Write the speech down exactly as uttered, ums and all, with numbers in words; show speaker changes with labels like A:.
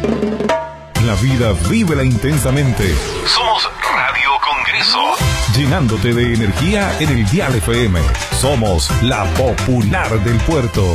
A: La vida, vívela intensamente. Somos Radio Congreso. Llenándote de energía en el Dial F M. Somos la popular del puerto.